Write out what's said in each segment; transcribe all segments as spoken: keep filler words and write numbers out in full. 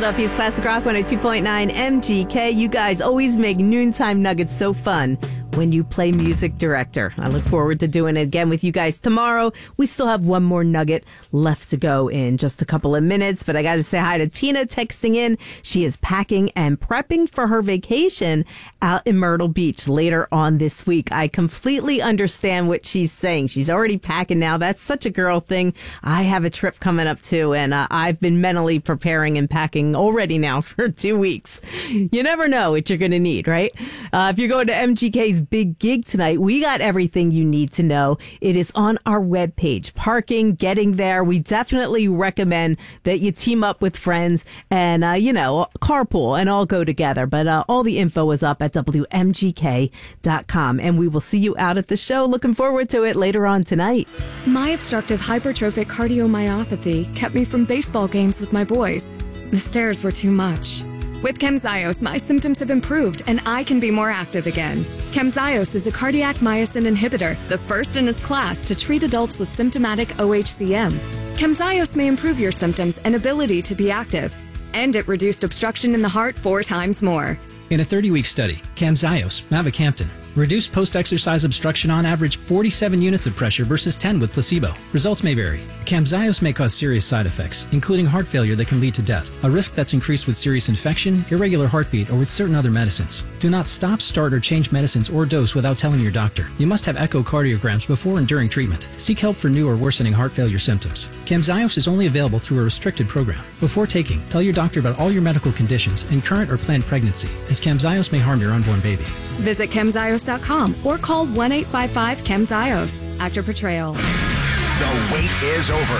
Philadelphia's Classic Rock one oh two point nine M G K. You guys always make noontime nuggets so fun when you play Music Director. I look forward to doing it again with you guys tomorrow. We still have one more nugget left to go in just a couple of minutes, but I got to say hi to Tina texting in. She is packing and prepping for her vacation out in Myrtle Beach later on this week. I completely understand what she's saying. She's already packing now. That's such a girl thing. I have a trip coming up too, and uh, I've been mentally preparing and packing already now for two weeks. You never know what you're going to need, right? Uh, if you're going to M G K's big gig tonight, we got everything you need to know. It is on our webpage. Parking, getting there. We definitely recommend that you team up with friends and, uh, you know, carpool and all go together. But uh, all the info is up at W M G K dot com. And we will see you out at the show. Looking forward to it later on tonight. My obstructive hypertrophic cardiomyopathy kept me from baseball games with my boys. The stairs were too much. With Camzyos, my symptoms have improved and I can be more active again. Camzyos is a cardiac myosin inhibitor, the first in its class to treat adults with symptomatic O H C M. Camzyos may improve your symptoms and ability to be active. And it reduced obstruction in the heart four times more. In a thirty-week study, Camzyos, mavacamten, reduced post-exercise obstruction on average forty-seven units of pressure versus ten with placebo. Results may vary. Camzyos may cause serious side effects, including heart failure that can lead to death, a risk that's increased with serious infection, irregular heartbeat, or with certain other medicines. Do not stop, start, or change medicines or dose without telling your doctor. You must have echocardiograms before and during treatment. Seek help for new or worsening heart failure symptoms. Camzyos is only available through a restricted program. Before taking, tell your doctor about all your medical conditions and current or planned pregnancy, as Camzyos may harm your unborn baby. Visit Camzyos dot com or call one eight five five Camzyos. Actor portrayal. The wait is over.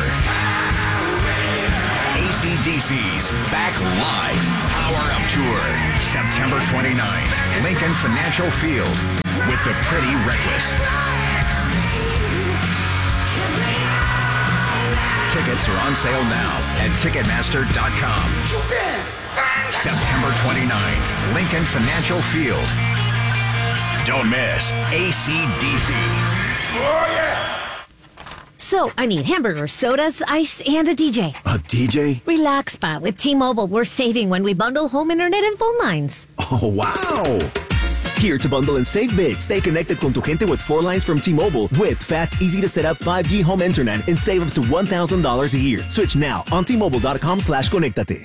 A C D C's back live Power Up Tour, September twenty-ninth, Lincoln Financial Field with the Pretty Reckless. Tickets are on sale now at Ticketmaster dot com. September twenty-ninth, Lincoln Financial Field. Don't miss A C D C. Oh, yeah! So, I need hamburgers, sodas, ice, and a D J. A D J? Relax, Pa. With T-Mobile, we're saving when we bundle home internet and phone lines. Oh, wow! Here to bundle and save big. Stay connected con tu gente with four lines from T-Mobile with fast, easy-to-set-up five G home internet and save up to one thousand dollars a year. Switch now on T Mobile dot com slash conectate.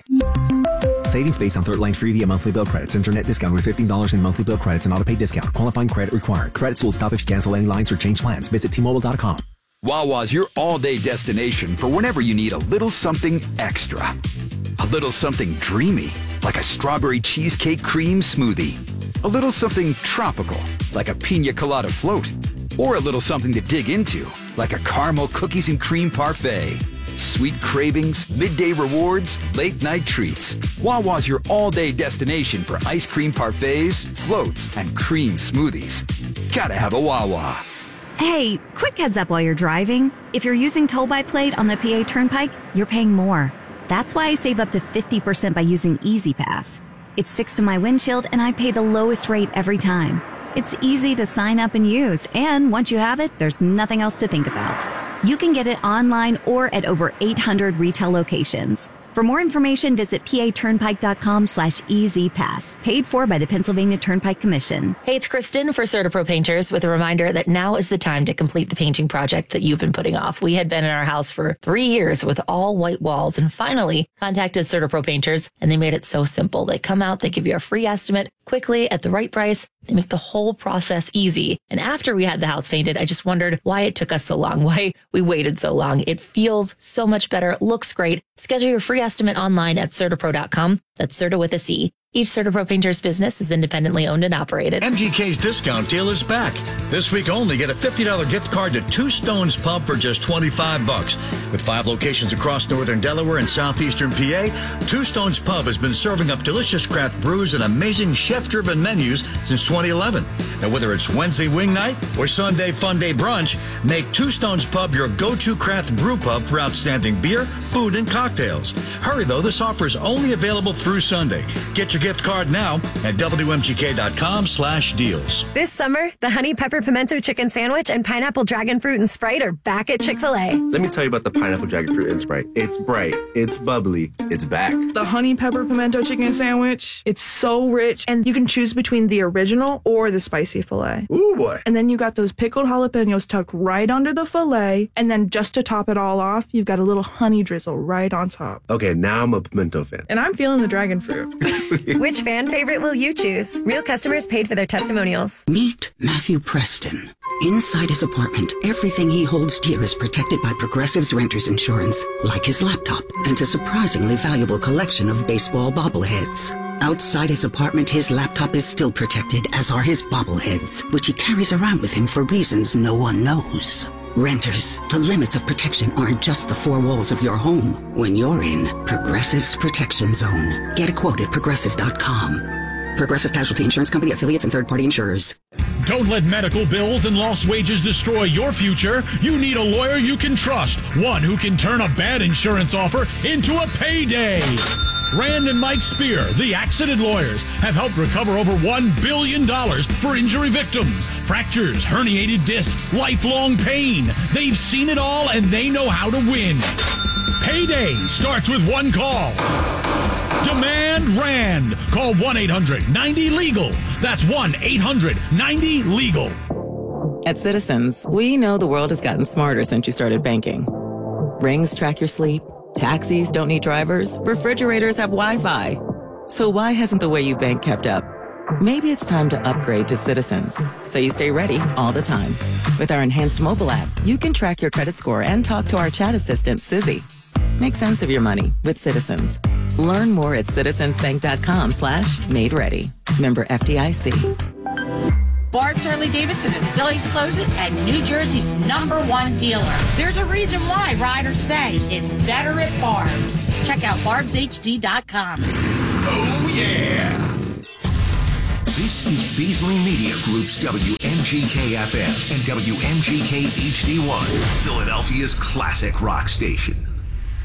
Savings based on third line free via monthly bill credits. Internet discount with fifteen dollars in monthly bill credits and auto pay discount. Qualifying credit required. Credits will stop if you cancel any lines or change plans. Visit T Mobile dot com. Wawa's your all-day destination for whenever you need a little something extra. A little something dreamy, like a strawberry cheesecake cream smoothie. A little something tropical, like a pina colada float. Or a little something to dig into, like a caramel cookies and cream parfait. Sweet cravings, midday rewards, late night treats. Wawa's your all-day destination for ice cream parfaits, floats, and cream smoothies. Gotta have a Wawa. Hey, quick heads up while you're driving. If you're using toll by plate on the P A Turnpike, you're paying more. That's why I save up to fifty percent by using Easy Pass. It sticks to my windshield and I pay the lowest rate every time. It's easy to sign up and use, and once you have it, there's nothing else to think about. You can get it online or at over eight hundred retail locations. For more information, visit P A Turnpike dot com slash easy pass. Paid for by the Pennsylvania Turnpike Commission. Hey, it's Kristen for CertaPro Painters with a reminder that now is the time to complete the painting project that you've been putting off. We had been in our house for three years with all white walls and finally contacted CertaPro Painters, and they made it so simple. They come out, they give you a free estimate quickly at the right price. They make the whole process easy. And after we had the house painted, I just wondered why it took us so long, why we waited so long. It feels so much better. It looks great. Schedule your free estimate online at Certapro dot com. That's Certa with a C. Each CertaPro Painters business is independently owned and operated. M G K's discount deal is back. This week only, get a fifty dollars gift card to Two Stones Pub for just twenty-five bucks. With five locations across northern Delaware and southeastern P A, Two Stones Pub has been serving up delicious craft brews and amazing chef-driven menus since twenty eleven. Now, whether it's Wednesday wing night or Sunday fun day brunch, make Two Stones Pub your go-to craft brew pub for outstanding beer, food, and cocktails. Hurry, though. This offer is only available through Sunday. Get your your gift card now at W M G K dot com slash deals. This summer, the Honey Pepper Pimento Chicken Sandwich and Pineapple Dragon Fruit and Sprite are back at Chick-fil-A. Let me tell you about the Pineapple Dragon Fruit and Sprite. It's bright, it's bubbly, it's back. The Honey Pepper Pimento Chicken Sandwich, it's so rich, and you can choose between the original or the spicy filet. Ooh, boy. And then you got those pickled jalapenos tucked right under the filet, and then just to top it all off, you've got a little honey drizzle right on top. Okay, now I'm a pimento fan. And I'm feeling the dragon fruit. Which fan favorite will you choose? Real customers paid for their testimonials. Meet Matthew Preston. Inside his apartment, everything he holds dear is protected by Progressive's renter's insurance, like his laptop and a surprisingly valuable collection of baseball bobbleheads. Outside his apartment, his laptop is still protected, as are his bobbleheads, which he carries around with him for reasons no one knows. Renters, the limits of protection aren't just the four walls of your home. When you're in Progressive's Protection Zone, get a quote at progressive dot com. Progressive Casualty Insurance Company, affiliates, and third-party insurers. Don't let medical bills and lost wages destroy your future. You need a lawyer you can trust, one who can turn a bad insurance offer into a payday. Rand and Mike Spear, the accident lawyers, have helped recover over one billion dollars for injury victims. Fractures, herniated discs, lifelong pain. They've seen it all and they know how to win. Payday starts with one call. Demand Rand. Call one eight hundred ninety legal. That's one eight hundred ninety legal. At Citizens, we know the world has gotten smarter since you started banking. Rings track your sleep. Taxis don't need drivers. Refrigerators have Wi-Fi. So why hasn't the way you bank kept up? Maybe it's time to upgrade to Citizens, so you stay ready all the time. With our enhanced mobile app, you can track your credit score and talk to our chat assistant, Sizzy. Make sense of your money with Citizens. Learn more at citizensbank.com slash made ready. Member F D I C. Barb's Harley Davidson is Philly's closest and New Jersey's number one dealer. There's a reason why riders say it's better at Barb's. Check out barbs h d dot com. Oh, yeah. This is Beasley Media Group's W M G K F M and W M G K H D one, Philadelphia's classic rock station.